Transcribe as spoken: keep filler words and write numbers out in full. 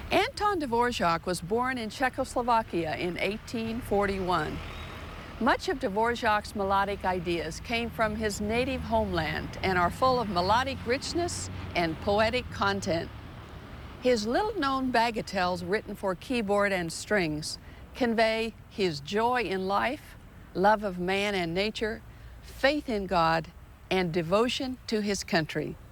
Anton Dvorak was born in Czechoslovakia in eighteen forty-one. Much of Dvorak's melodic ideas came from his native homeland and are full of melodic richness and poetic content. His little-known bagatelles written for keyboard and strings convey his joy in life, love of man and nature, faith in God, and devotion to his country.